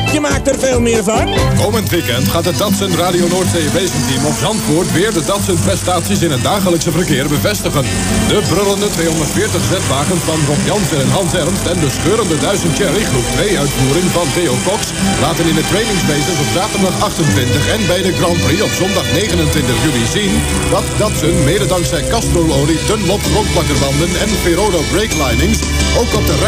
Je maakt er veel meer van. Komend weekend gaat het Datsun Radio Noordzee Racing Team op Zandvoort weer de Datsun prestaties in het dagelijkse verkeer bevestigen. De brullende 240 Z-wagens van Rob Jansen en Hans Ernst en de scheurende 1000 Cherry groep 2 uitvoering van Theo Cox laten in de trainingsbasis op zaterdag 28 en bij de Grand Prix op zondag 29 juli zien dat Datsun mede dankzij Castrol-olie, Dunlop grondplakkerbanden en Ferodo brake linings ook op de